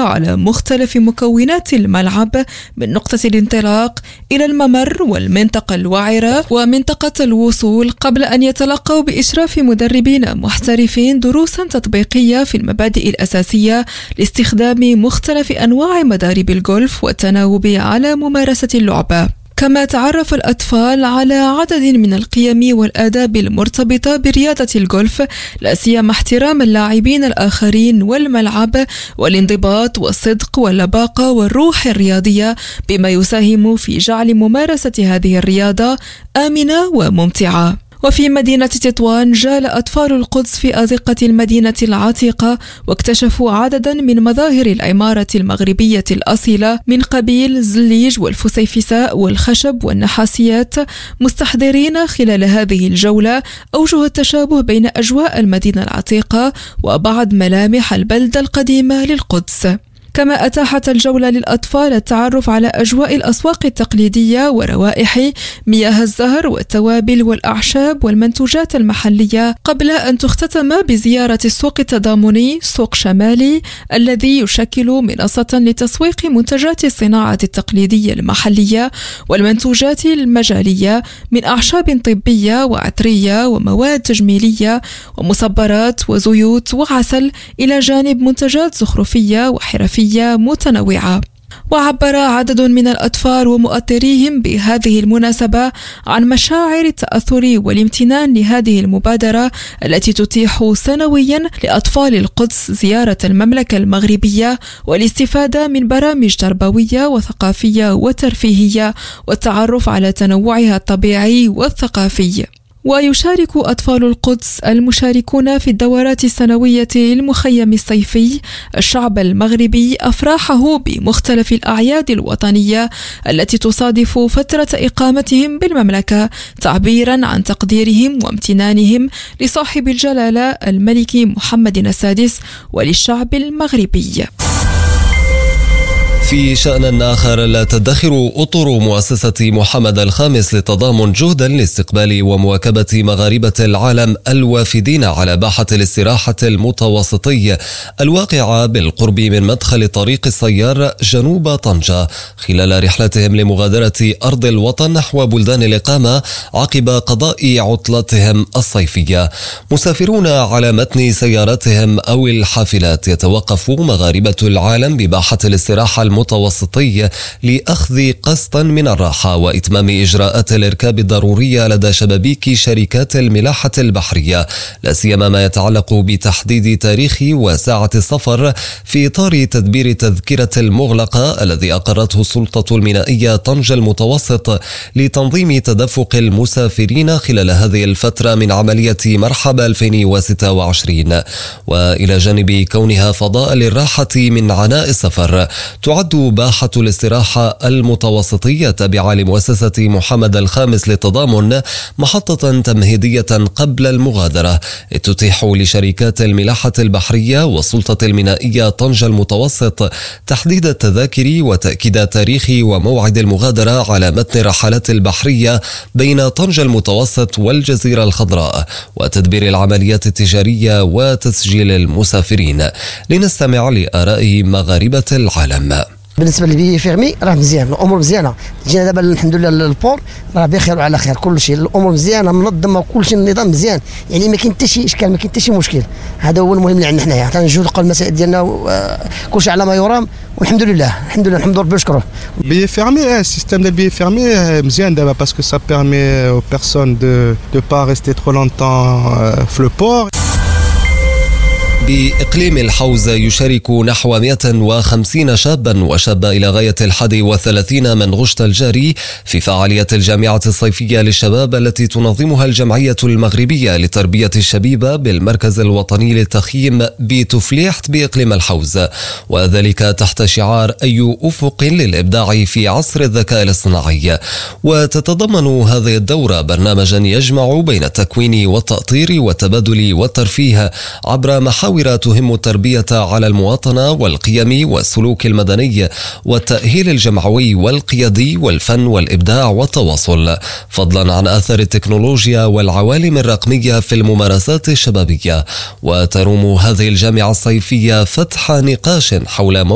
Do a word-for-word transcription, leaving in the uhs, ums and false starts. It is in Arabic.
على مختلف مكونات الملعب من نقطة الانطلاق إلى الممر والمنطقة الوعرة ومنطقة الوصول، قبل أن يتلقوا بإشراف مدربين محترفين دروسا تطبيقية في المبادئ الأساسية لاستخدام مختلف أنواع مضارب الجولف والتناوب على ممارسة اللعبة. كما تعرف الأطفال على عدد من القيم والآداب المرتبطة برياضة الجولف، لا سيما احترام اللاعبين الآخرين والملعب والانضباط والصدق واللباقة والروح الرياضية، بما يساهم في جعل ممارسة هذه الرياضة آمنة وممتعة. وفي مدينة تطوان جال أطفال القدس في أزقة المدينة العتيقة واكتشفوا عددا من مظاهر العمارة المغربية الأصيلة من قبيل الزليج والفسيفساء والخشب والنحاسيات، مستحضرين خلال هذه الجولة أوجه التشابه بين أجواء المدينة العتيقة وبعض ملامح البلدة القديمة للقدس. كما أتاحت الجولة للأطفال التعرف على أجواء الأسواق التقليدية وروائح مياه الزهر والتوابل والأعشاب والمنتوجات المحلية، قبل أن تختتم بزيارة السوق التضامني سوق شمالي الذي يشكل منصة لتسويق منتجات الصناعة التقليدية المحلية والمنتوجات المجالية من أعشاب طبية وعطرية ومواد تجميلية ومصبرات وزيوت وعسل، إلى جانب منتجات زخرفية وحرفية متنوعة. وعبر عدد من الأطفال ومؤثريهم بهذه المناسبة عن مشاعر التأثر والامتنان لهذه المبادرة التي تتيح سنويا لأطفال القدس زيارة المملكة المغربية والاستفادة من برامج تربوية وثقافية وترفيهية والتعرف على تنوعها الطبيعي والثقافي. ويشارك أطفال القدس المشاركون في الدورات السنوية للمخيم الصيفي الشعب المغربي أفراحه بمختلف الأعياد الوطنية التي تصادف فترة إقامتهم بالمملكة، تعبيرا عن تقديرهم وامتنانهم لصاحب الجلالة الملك محمد السادس وللشعب المغربي. في شأن آخر، لا تدخر أطر مؤسسة محمد الخامس للتضامن جهدا لاستقبال ومواكبة مغاربة العالم الوافدين على باحة الاستراحة المتوسطي الواقعة بالقرب من مدخل طريق السيار جنوب طنجة خلال رحلتهم لمغادرة أرض الوطن نحو بلدان الإقامة عقب قضاء عطلتهم الصيفية. مسافرون على متن سياراتهم أو الحافلات يتوقف مغاربة العالم بباحة الاستراحة المتوسطي لأخذ قسطا من الراحة وإتمام إجراءات الإركاب الضرورية لدى شبابيك شركات الملاحة البحرية، لا سيما ما يتعلق بتحديد تاريخ وساعة السفر في إطار تدبير تذكرة المغلقة الذي أقرته السلطة المينائية طنجة المتوسط لتنظيم تدفق المسافرين خلال هذه الفترة من عملية مرحبا ألفين وستة وعشرين. وإلى جانب كونها فضاء للراحة من عناء السفر، تعد باحة الاستراحة المتوسطية تابعة لمؤسسة محمد الخامس للتضامن محطة تمهيدية قبل المغادرة، تتيح لشركات الملاحة البحرية والسلطة المينائية طنجة المتوسط تحديد التذاكر وتأكيد تاريخ وموعد المغادرة على متن الرحلات البحرية بين طنجة المتوسط والجزيرة الخضراء، وتدبير العمليات التجارية وتسجيل المسافرين. لنستمع لآراء مغاربة العالم. بالنسبه للبي فيرمي راه مزيان، الامور مزيانه، جينا دابا الحمد لله البور راه بخير وعلى خير، كل شيء الامور مزيانه منظمه وكل شيء النظام مزيان، يعني ما كاين حتى شي اشكال، ما كاين حتى شي مشكل. هذا هو المهم اللي عندنا حنايا، حتى نجيو المسائل ديالنا كل شيء على ما يرام، والحمد لله الحمد لله نحمدوا ربي ونشكروه. بي فيرمي السيستم ديال بي فيرمي مزيان دابا باسكو سا بيرمي aux personnes de de pas rester trop longtemps في البور. بإقليم الحوزة يشارك نحو مئة وخمسين شابا وشابة إلى غاية الحادي والثلاثين من غشت الجاري في فعالية الجامعة الصيفية للشباب التي تنظمها الجمعية المغربية لتربية الشبيبة بالمركز الوطني للتخييم بتفليحت بإقليم الحوزة، وذلك تحت شعار أي أفق للإبداع في عصر الذكاء الاصطناعي. وتتضمن هذه الدورة برنامجا يجمع بين التكوين والتأطير والتبادل والترفيه عبر محاور تهم التربية على المواطنة والقيم والسلوك المدني والتأهيل الجمعوي والقيادي والفن والإبداع والتواصل، فضلا عن آثار التكنولوجيا والعوالم الرقمية في الممارسات الشبابية. وتروم هذه الجامعة الصيفية فتح نقاش حول